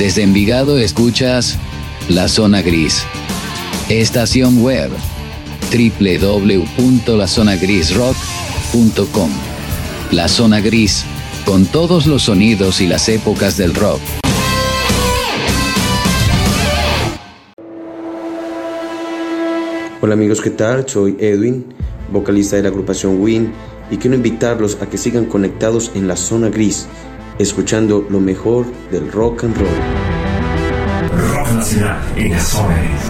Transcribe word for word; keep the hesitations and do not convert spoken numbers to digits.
Desde Envigado escuchas La Zona Gris. Estación web doble u doble u doble u punto la zona gris rock punto com. La Zona Gris, con todos los sonidos y las épocas del rock. Hola amigos, ¿qué tal? Soy Edwin, vocalista de la agrupación Win, y quiero invitarlos a que sigan conectados en La Zona Gris, escuchando lo mejor del rock and roll. Rock nacional en La Zona Gris.